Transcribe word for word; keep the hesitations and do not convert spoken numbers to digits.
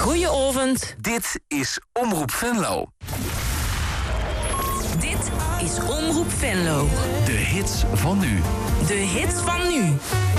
Goeie-ovend. Dit is Omroep Venlo. Dit is Omroep Venlo. De hits van nu. De hits van nu.